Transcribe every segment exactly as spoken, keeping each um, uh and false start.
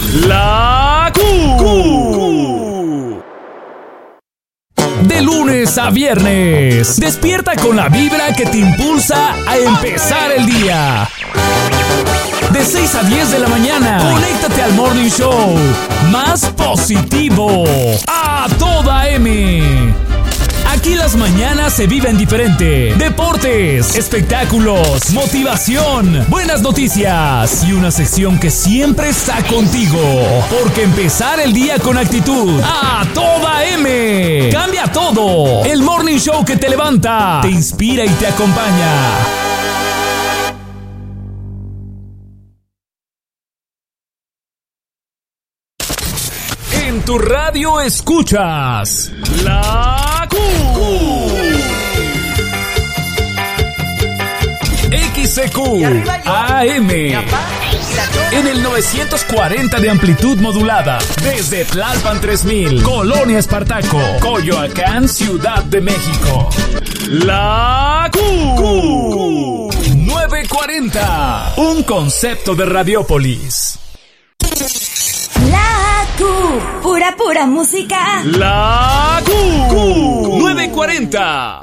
La Q. De lunes a viernes, despierta con la vibra que te impulsa a empezar el día. De seis a diez de la mañana, conéctate al Morning Show más positivo a toda M. Aquí las mañanas se viven diferente. Deportes, espectáculos, motivación, buenas noticias y una sección que siempre está contigo. Porque empezar el día con actitud a toda M. Cambia todo. El Morning Show que te levanta, te inspira y te acompaña. En tu radio escuchas La Q. X C Q A M en el novecientos cuarenta de amplitud modulada desde Tlalpan tres mil, Colonia Espartaco, Coyoacán, Ciudad de México. La Q novecientos cuarenta, un concepto de Radiópolis. La Q, pura pura música. La Q novecientos cuarenta.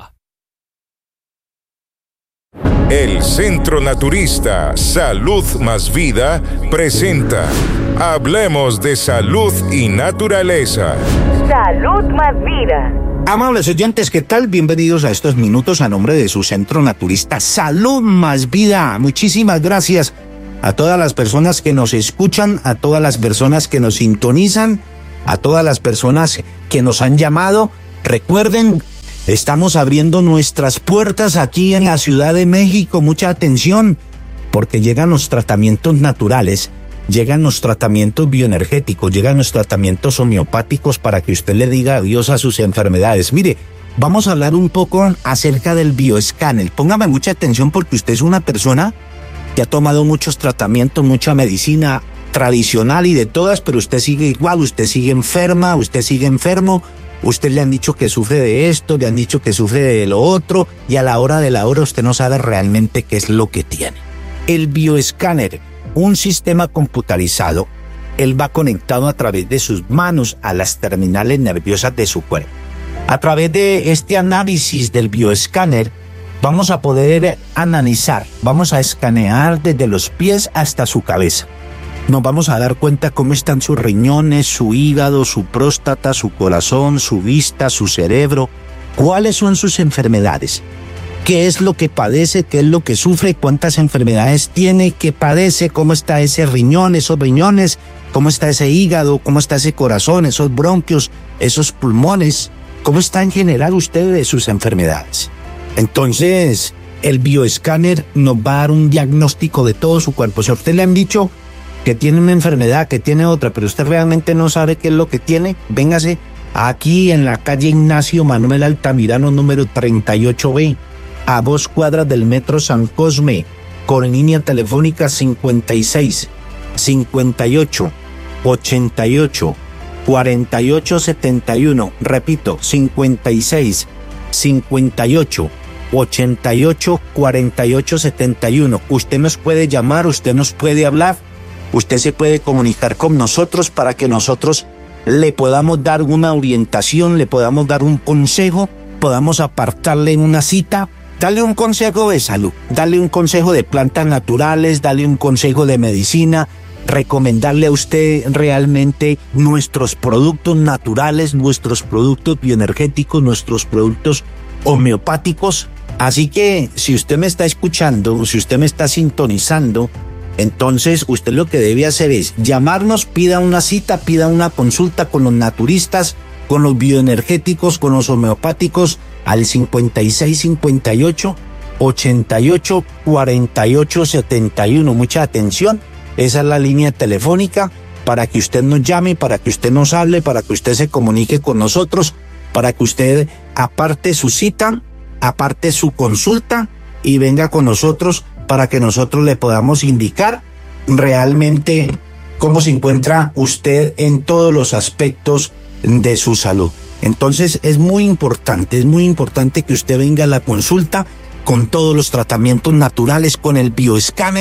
El Centro Naturista Salud Más Vida presenta Hablemos de Salud y Naturaleza. Salud Más Vida. Amables oyentes, ¿qué tal? Bienvenidos a estos minutos a nombre de su Centro Naturista Salud Más Vida. Muchísimas gracias a todas las personas que nos escuchan, a todas las personas que nos sintonizan, a todas las personas que nos han llamado. Recuerden, estamos abriendo nuestras puertas aquí en la Ciudad de México. Mucha atención, porque llegan los tratamientos naturales, llegan los tratamientos bioenergéticos, llegan los tratamientos homeopáticos para que usted le diga adiós a sus enfermedades. Mire, vamos a hablar un poco acerca del bioescáner. Póngame mucha atención porque usted es una persona que ha tomado muchos tratamientos, mucha medicina tradicional y de todas, pero usted sigue igual, usted sigue enferma, usted sigue enfermo, usted le han dicho que sufre de esto, le han dicho que sufre de lo otro, y a la hora de la hora usted no sabe realmente qué es lo que tiene. El bioescáner, un sistema computarizado, él va conectado a través de sus manos a las terminales nerviosas de su cuerpo. A través de este análisis del bioescáner, vamos a poder analizar, vamos a escanear desde los pies hasta su cabeza. Nos vamos a dar cuenta cómo están sus riñones, su hígado, su próstata, su corazón, su vista, su cerebro, cuáles son sus enfermedades, qué es lo que padece, qué es lo que sufre, cuántas enfermedades tiene, qué padece, cómo está ese riñón, esos riñones, cómo está ese hígado, cómo está ese corazón, esos bronquios, esos pulmones, cómo está en general usted de sus enfermedades. Entonces, el bioescáner nos va a dar un diagnóstico de todo su cuerpo. Si a usted le han dicho que tiene una enfermedad, que tiene otra, pero usted realmente no sabe qué es lo que tiene, véngase aquí en la calle Ignacio Manuel Altamirano, número treinta y ocho B, a dos cuadras del Metro San Cosme, con línea telefónica cincuenta y seis, cincuenta y ocho, ochenta y ocho, cuarenta y ocho setenta y uno. Repito, cincuenta y seis, cincuenta y ocho, ochenta y ocho, cuarenta y ocho setenta y uno. Usted nos puede llamar, usted nos puede hablar, usted se puede comunicar con nosotros para que nosotros le podamos dar una orientación, le podamos dar un consejo, podamos apartarle una cita, darle un consejo de salud, darle un consejo de plantas naturales, darle un consejo de medicina, recomendarle a usted realmente nuestros productos naturales, nuestros productos bioenergéticos, nuestros productos homeopáticos. Así que si usted me está escuchando, si usted me está sintonizando, entonces usted lo que debe hacer es llamarnos, pida una cita, pida una consulta con los naturistas, con los bioenergéticos, con los homeopáticos al cincuenta y seis, cincuenta y ocho, ochenta y ocho, cuarenta y ocho setenta y uno. Mucha atención, esa es la línea telefónica para que usted nos llame, para que usted nos hable, para que usted se comunique con nosotros, para que usted aparte su cita, aparte su consulta y venga con nosotros para que nosotros le podamos indicar realmente cómo se encuentra usted en todos los aspectos de su salud. Entonces es muy importante, es muy importante que usted venga a la consulta con todos los tratamientos naturales, con el bioescáner,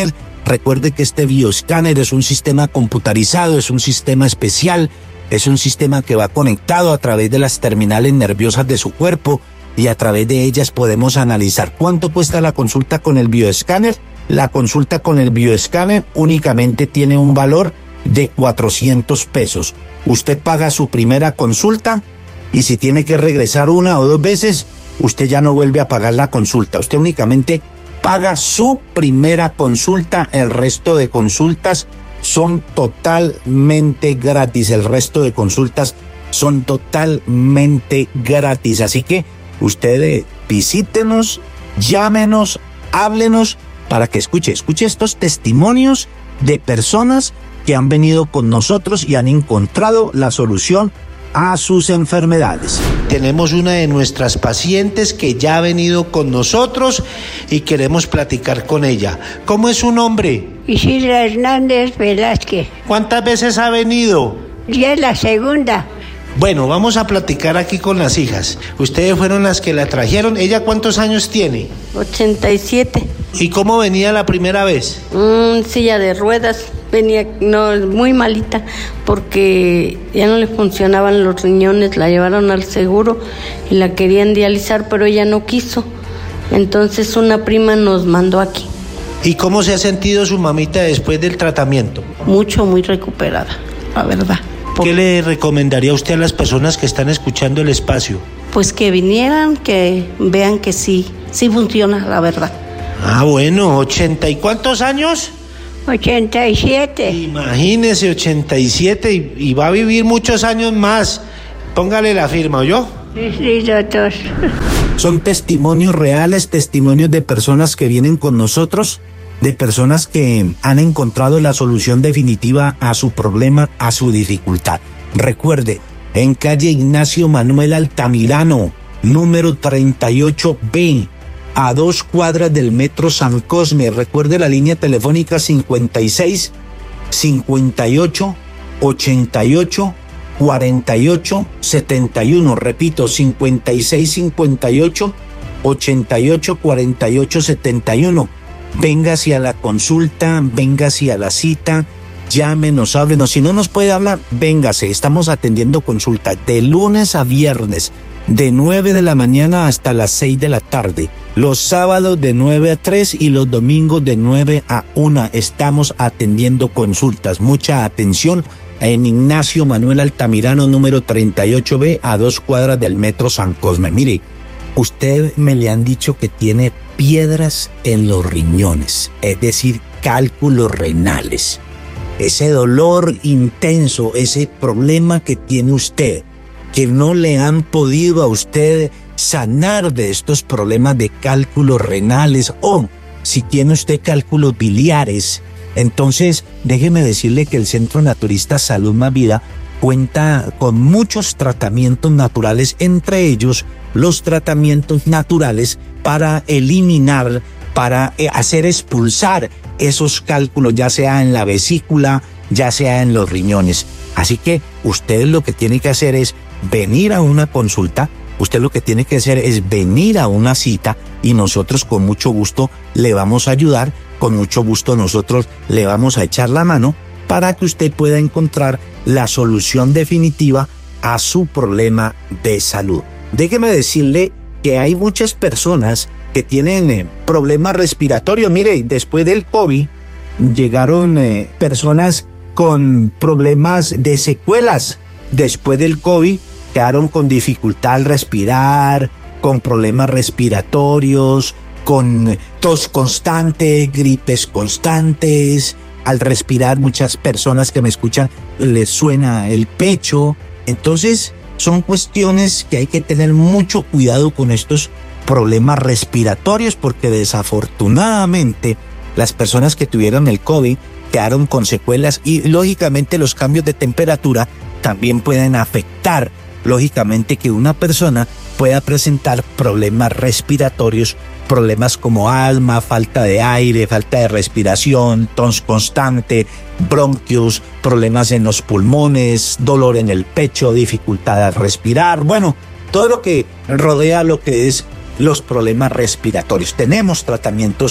Recuerde que este bioescáner es un sistema computarizado, es un sistema especial, es un sistema que va conectado a través de las terminales nerviosas de su cuerpo y a través de ellas podemos analizar cuánto cuesta la consulta con el bioescáner. La consulta con el bioescáner únicamente tiene un valor de cuatrocientos pesos. Usted paga su primera consulta y si tiene que regresar una o dos veces, usted ya no vuelve a pagar la consulta. Usted únicamente paga su primera consulta, el resto de consultas son totalmente gratis. El resto de consultas son totalmente gratis. Así que usted visítenos, llámenos, háblenos para que escuche, escuche estos testimonios de personas que han venido con nosotros y han encontrado la solución a sus enfermedades. Tenemos una de nuestras pacientes que ya ha venido con nosotros y queremos platicar con ella. ¿Cómo es su nombre? Isidra Hernández Velázquez. ¿Cuántas veces ha venido? Ya es la segunda. Bueno, vamos a platicar aquí con las hijas. Ustedes fueron las que la trajeron. ¿Ella cuántos años tiene? ochenta y siete. ¿Y cómo venía la primera vez? Mm, silla de ruedas. Venía no, muy malita porque ya no le funcionaban los riñones. La llevaron al seguro y la querían dializar, pero ella no quiso. Entonces una prima nos mandó aquí. ¿Y cómo se ha sentido su mamita después del tratamiento? Mucho, muy recuperada, la verdad. ¿Qué le recomendaría usted a las personas que están escuchando el espacio? Pues que vinieran, que vean que sí, sí funciona, la verdad. Ah, bueno, ¿ochenta y cuántos años? ochenta y siete. Imagínese, ochenta y siete y, y va a vivir muchos años más. Póngale la firma, ¿oyó? Sí, sí, doctor. Son testimonios reales, testimonios de personas que vienen con nosotros, de personas que han encontrado la solución definitiva a su problema, a su dificultad. Recuerde, en calle Ignacio Manuel Altamirano, número treinta y ocho B, a dos cuadras del Metro San Cosme. Recuerde la línea telefónica cincuenta y seis, cincuenta y ocho, ochenta y ocho, cuarenta y ocho, setenta y uno. Repito, cincuenta y seis, cincuenta y ocho, ochenta y ocho, cuarenta y ocho, setenta y uno. Véngase a la consulta, véngase a la cita, llámenos, háblenos. Si no nos puede hablar, véngase. Estamos atendiendo consulta de lunes a viernes, de nueve de la mañana hasta las seis de la tarde. Los sábados de nueve a tres y los domingos de nueve a una. Estamos atendiendo consultas. Mucha atención en Ignacio Manuel Altamirano, número treinta y ocho B, a dos cuadras del Metro San Cosme. Mire, usted me le han dicho que tiene piedras en los riñones, es decir, cálculos renales. Ese dolor intenso, ese problema que tiene usted, que no le han podido a usted sanar de estos problemas de cálculos renales, o si tiene usted cálculos biliares, entonces déjeme decirle que el Centro Naturista Salud Más Vida cuenta con muchos tratamientos naturales, entre ellos los tratamientos naturales para eliminar, para hacer expulsar esos cálculos, ya sea en la vesícula, ya sea en los riñones. Así que usted lo que tiene que hacer es venir a una consulta, usted lo que tiene que hacer es venir a una cita y nosotros con mucho gusto le vamos a ayudar, con mucho gusto nosotros le vamos a echar la mano para que usted pueda encontrar la solución definitiva a su problema de salud. Déjeme decirle que hay muchas personas que tienen eh, problemas respiratorios. Mire, después del COVID llegaron eh, personas con problemas de secuelas. Después del COVID quedaron con dificultad al respirar, con problemas respiratorios, con tos constante, gripes constantes. Al respirar, muchas personas que me escuchan les suena el pecho. Entonces, son cuestiones que hay que tener mucho cuidado con estos problemas respiratorios, porque desafortunadamente las personas que tuvieron el COVID quedaron con secuelas y lógicamente los cambios de temperatura también pueden afectar, lógicamente, que una persona pueda presentar problemas respiratorios, problemas como asma, falta de aire, falta de respiración, tos constante, bronquios, problemas en los pulmones, dolor en el pecho, dificultad al respirar, bueno, todo lo que rodea lo que es los problemas respiratorios. Tenemos tratamientos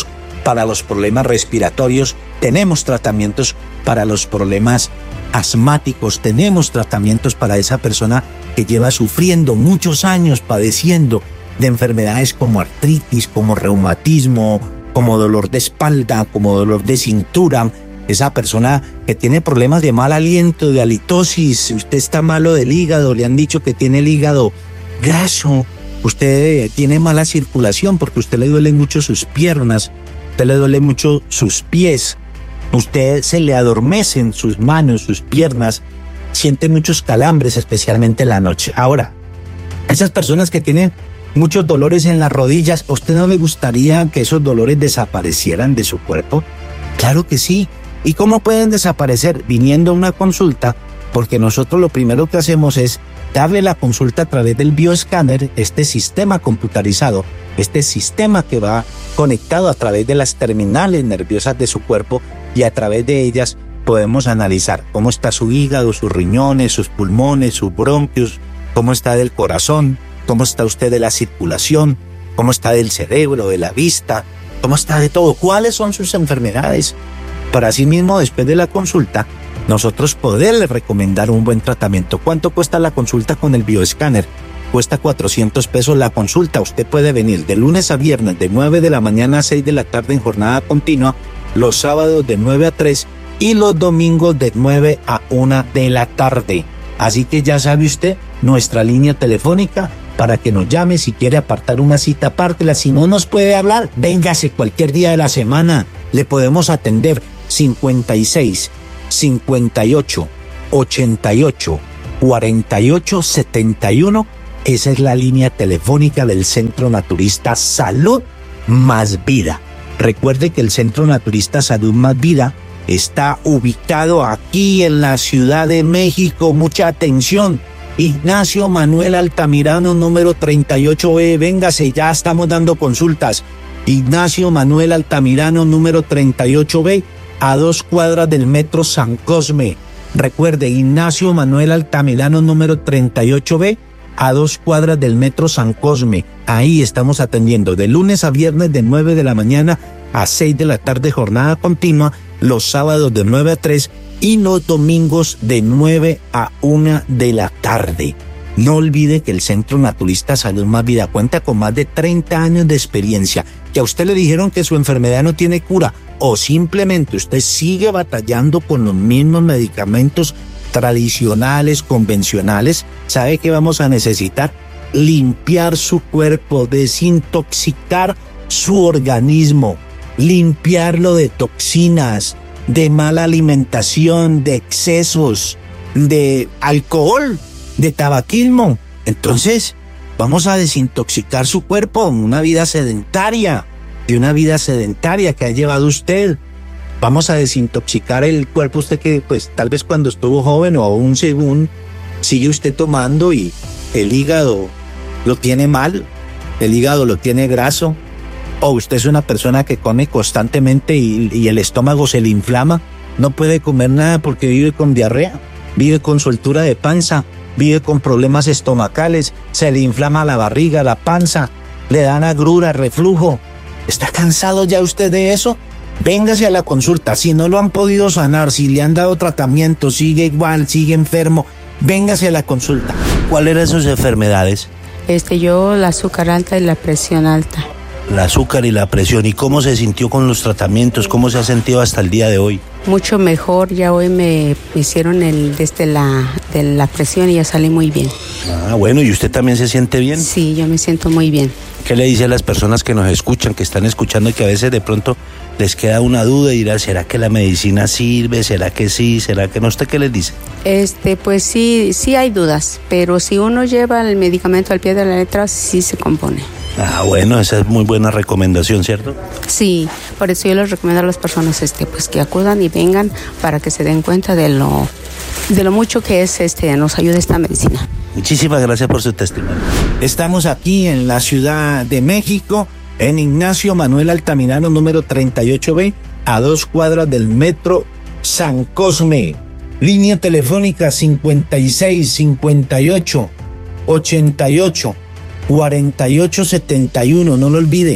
para los problemas respiratorios, tenemos tratamientos para los problemas asmáticos, tenemos tratamientos para esa persona que lleva sufriendo muchos años padeciendo de enfermedades como artritis, como reumatismo, como dolor de espalda, como dolor de cintura. Esa persona que tiene problemas de mal aliento, de halitosis, usted está malo del hígado, le han dicho que tiene el hígado graso, usted tiene mala circulación porque usted le duelen mucho sus piernas, usted le duele mucho sus pies, usted se le adormecen sus manos, sus piernas, siente muchos calambres, especialmente en la noche. Ahora, esas personas que tienen muchos dolores en las rodillas, ¿a usted no le gustaría que esos dolores desaparecieran de su cuerpo? Claro que sí. ¿Y cómo pueden desaparecer? Viniendo a una consulta, porque nosotros lo primero que hacemos es darle la consulta a través del bioescáner, este sistema computarizado, este sistema que va conectado a través de las terminales nerviosas de su cuerpo, y a través de ellas podemos analizar cómo está su hígado, sus riñones, sus pulmones, sus bronquios, cómo está del corazón, cómo está usted de la circulación, cómo está del cerebro, de la vista, cómo está de todo, cuáles son sus enfermedades, para así mismo después de la consulta nosotros poderle recomendar un buen tratamiento. ¿Cuánto cuesta la consulta con el bioescáner? Cuesta cuatrocientos pesos la consulta. Usted puede venir de lunes a viernes de nueve de la mañana a seis de la tarde en jornada continua, los sábados de nueve a tres y los domingos de nueve a una de la tarde. Así que ya sabe usted, nuestra línea telefónica para que nos llame. Si quiere apartar una cita, apártela. Si no nos puede hablar, véngase cualquier día de la semana, le podemos atender. cincuenta y seis, cincuenta y ocho, ochenta y ocho, cuarenta y ocho, setenta y uno. Esa es la línea telefónica del Centro Naturista Salud Más Vida. Recuerde que el Centro Naturista Salud Más Vida está ubicado aquí en la Ciudad de México. Mucha atención. Ignacio Manuel Altamirano, número treinta y ocho B. Véngase, ya estamos dando consultas. Ignacio Manuel Altamirano, número treinta y ocho B, a dos cuadras del Metro San Cosme. Recuerde, Ignacio Manuel Altamirano, número treinta y ocho B, a dos cuadras del Metro San Cosme. Ahí estamos atendiendo de lunes a viernes de nueve de la mañana a seis de la tarde, jornada continua, los sábados de nueve a tres y los domingos de nueve a una de la tarde. No olvide que el Centro Naturista Salud Más Vida cuenta con más de treinta años de experiencia. Que a usted le dijeron que su enfermedad no tiene cura, o simplemente usted sigue batallando con los mismos medicamentos tradicionales, convencionales, ¿sabe qué vamos a necesitar? Limpiar su cuerpo, desintoxicar su organismo, limpiarlo de toxinas, de mala alimentación, de excesos, de alcohol, de tabaquismo. Entonces, vamos a desintoxicar su cuerpo, una vida sedentaria, de una vida sedentaria que ha llevado usted. Vamos a desintoxicar el cuerpo, usted que pues tal vez cuando estuvo joven o aún según sigue usted tomando y el hígado lo tiene mal, el hígado lo tiene graso, o usted es una persona que come constantemente y, y el estómago se le inflama, no puede comer nada porque vive con diarrea, vive con soltura de panza, vive con problemas estomacales, se le inflama la barriga, la panza, le dan agrura, reflujo. ¿Está cansado ya usted de eso? Véngase a la consulta. Si no lo han podido sanar, si le han dado tratamiento, sigue igual, sigue enfermo, véngase a la consulta. ¿Cuáles eran sus enfermedades? Este, yo la azúcar alta y la presión alta. La azúcar y la presión. ¿Y cómo se sintió con los tratamientos? ¿Cómo se ha sentido hasta el día de hoy? Mucho mejor. Ya hoy me hicieron el desde la de la presión y ya salí muy bien. Ah, bueno. ¿Y usted también se siente bien? Sí, yo me siento muy bien. ¿Qué le dice a las personas que nos escuchan, que están escuchando y que a veces de pronto les queda una duda y dirán, ¿será que la medicina sirve? ¿Será que sí? ¿Será que no? ¿Usted qué les dice? Este, pues sí, sí hay dudas, pero si uno lleva el medicamento al pie de la letra, sí se compone. Ah, bueno, esa es muy buena recomendación, ¿cierto? Sí, por eso yo les recomiendo a las personas este, pues que acudan y vengan para que se den cuenta de lo, de lo mucho que es, este, nos ayuda esta medicina. Muchísimas gracias por su testimonio. Estamos aquí en la Ciudad de México, en Ignacio Manuel Altamirano, número treinta y ocho B, a dos cuadras del Metro San Cosme. Línea telefónica cincuenta y seis, cincuenta y ocho, ochenta y ocho, cuarenta y ocho, setenta y uno. No lo olvide,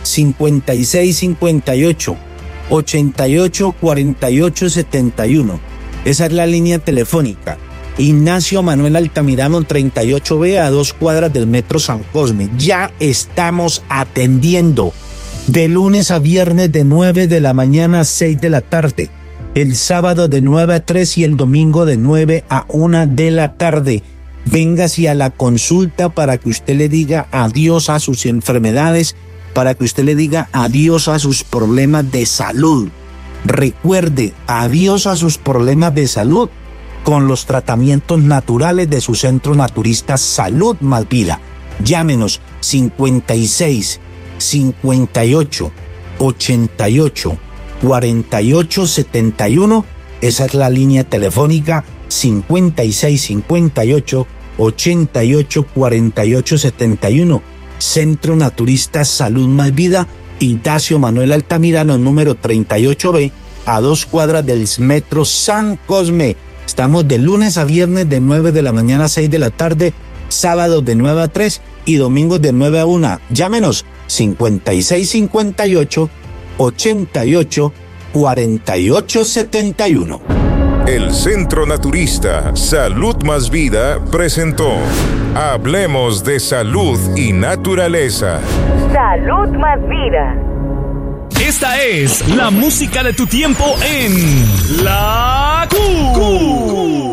cincuenta y seis cincuenta y ocho, ochenta y ocho cuarenta y ocho setenta y uno. Esa es la línea telefónica. Ignacio Manuel Altamirano treinta y ocho B, a dos cuadras del Metro San Cosme. Ya estamos atendiendo de lunes a viernes de nueve de la mañana a seis de la tarde. El sábado de nueve a tres y el domingo de nueve a una de la tarde. Véngase a la consulta para que usted le diga adiós a sus enfermedades, para que usted le diga adiós a sus problemas de salud. Recuerde, adiós a sus problemas de salud con los tratamientos naturales de su centro naturista Salud Más Vida. Llámenos cincuenta y seis cincuenta y ocho ochenta y ocho cuarenta y ocho setenta y uno. Esa es la línea telefónica cincuenta y seis cincuenta y ocho ochenta y ocho cuarenta y ocho setenta y uno. Centro Naturista Salud Más Vida, Ignacio Manuel Altamirano, número treinta y ocho B, a dos cuadras del Metro San Cosme. Estamos de lunes a viernes de nueve de la mañana a seis de la tarde, sábados de nueve a tres y domingos de nueve a una. Llámenos cincuenta y seis cincuenta y ocho ochenta y ocho cuarenta y ocho setenta y uno. El Centro Naturista Salud Más Vida presentó Hablemos de Salud y Naturaleza. Salud Más Vida. Esta es la música de tu tiempo en La Q.